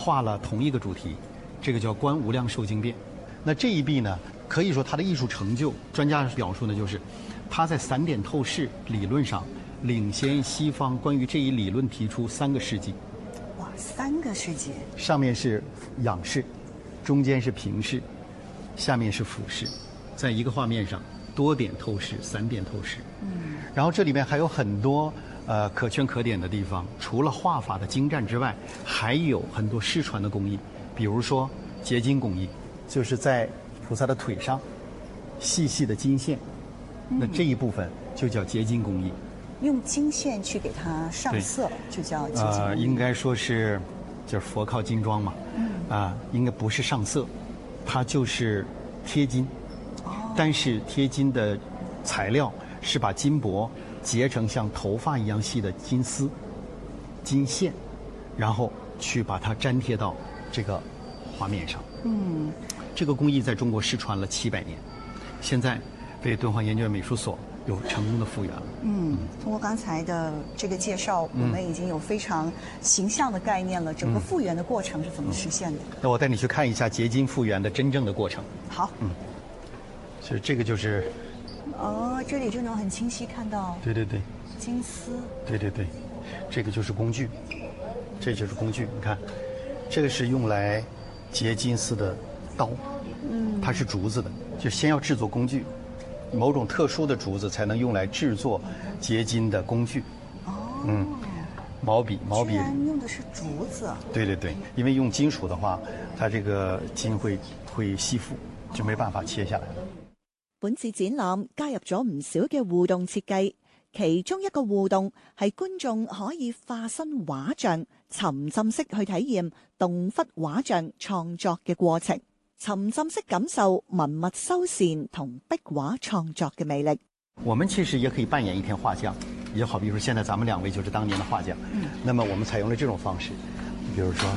画了同一个主题，这个叫观无量寿经变。那这一壁呢，可以说它的艺术成就，专家表述呢，就是它在散点透视理论上领先西方关于这一理论提出3个世纪。 哇，3个世纪！ 上面是仰视，中间是平视，下面是俯视，在一个画面上多点透视、散点透视。然后这里面还有很多可圈可点的地方，除了画法的精湛之外，还有很多失传的工艺，比如说结晶工艺，就是在菩萨的腿上细细的金线，那这一部分就叫结晶工艺。 用金线去给它上色，就叫结晶工艺。 应该说是，就是佛靠金装嘛。应该不是上色，它就是贴金。但是贴金的材料是把金箔结成像头发一样细的金丝、金线，然后去把它粘贴到这个画面上。这个工艺在中国失传了700年，现在被敦煌研究院美术所有成功的复原了。 通过刚才的这个介绍，我们已经有非常形象的概念了。整个复原的过程是怎么实现的？ 那我带你去看一下结晶复原的真正的过程。 好。 其实这个就是。 这里就能很清晰看到。 对对对。 金丝。 对对对，这个就是工具，这就是工具。你看，这个是用来结金丝的刀，它是竹子的，就先要制作工具，某种特殊的竹子才能用来制作结金的工具。毛笔居然用的是竹子。 对对对，因为用金属的话，它这个金会吸附，就没办法切下来了。 本次展覽加入咗唔少嘅互動設計，其中一個互動係觀眾可以化身畫像，沉浸式去體驗動筆畫像創作嘅過程，沉浸式感受文物修繕同壁畫創作嘅魅力。 我們其實也可以扮演一天畫匠，也好比如現在咱們2位就是當年的畫匠。那麼我們採用了這種方式，比如說，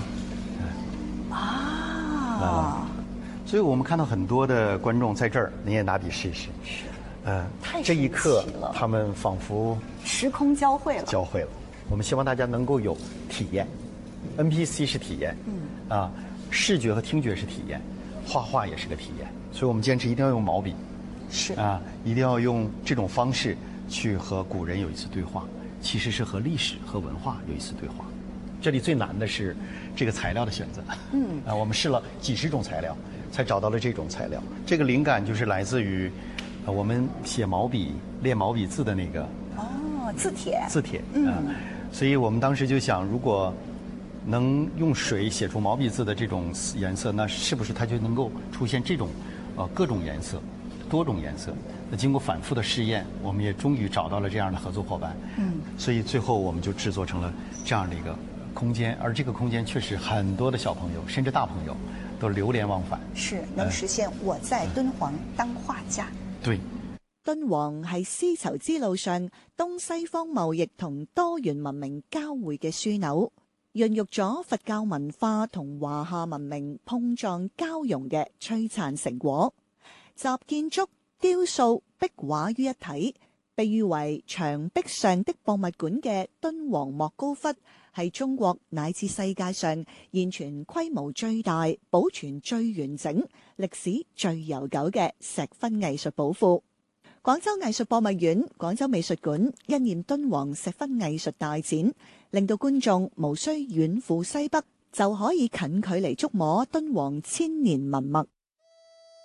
所以我們看到很多的觀眾在這兒，你也拿筆試試。這一刻他們仿佛時空交匯了。 我們希望大家能夠有體驗 ，NPC 是體驗，視覺和聽覺是體驗，畫畫也是個體驗。所以我們堅持一定要用毛筆，一定要用這種方式去和古人有一次對話，其實是和歷史和文化有一次對話。這裡最難的是這個材料的選擇。我們試了幾十種材料，才找到了這種材料。這個靈感就是來自於我們寫毛筆、練毛筆字的那個字帖。 所以我們當時就想，如果能用水寫出毛筆字的這種顏色，那是不是它就能夠出現這種各種顏色、多種顏色？那經過反覆的試驗，我們也終於找到了這樣的合作夥伴。所以最後我們就製作成了這樣的一個空間，而這個空間確實很多的小朋友甚至大朋友都流連忘返， 是能實現我在敦煌當畫家。 對， 敦煌係絲綢之路上東西方貿易同多元文明交匯嘅樞紐，孕育咗佛教文化同華夏文明碰撞交融嘅璀璨成果，集建築、雕塑、壁畫於一體，被譽為牆壁上的博物館嘅敦煌莫高窟，係中國乃至世界上現存規模最大、保存最完整、歷史最悠久嘅石窟藝術寶庫。廣州藝術博物院、廣州美術館因應敦煌石窟藝術大展，令到觀眾無需遠赴西北，就可以近距離觸摸敦煌千年文物。